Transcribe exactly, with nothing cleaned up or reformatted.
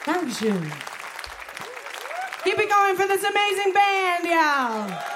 Dankeschön. Keep it going for this amazing band, y'all.